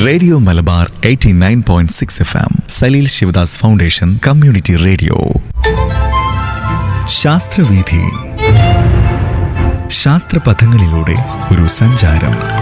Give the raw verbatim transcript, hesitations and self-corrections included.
Radio Malabar eighty nine point six F M, Saleel Sivadas foundation community radio. ശാസ്ത്രവീഥി, ശാസ്ത്രപഥങ്ങളിലൂടെ ഒരു സഞ്ചാരം.